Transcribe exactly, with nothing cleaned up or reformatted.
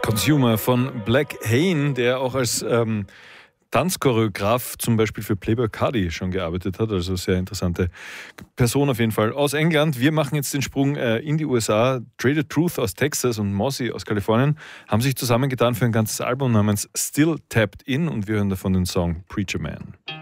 Consumer von Black Hayne, der auch als ähm, Tanzchoreograf zum Beispiel für Playboi Carti schon gearbeitet hat. Also sehr interessante Person auf jeden Fall. Aus England. Wir machen jetzt den Sprung äh, in die U S A. Traded Truth aus Texas und Mozzy aus Kalifornien haben sich zusammengetan für ein ganzes Album namens Still Tapped In und wir hören davon den Song Preacher Man.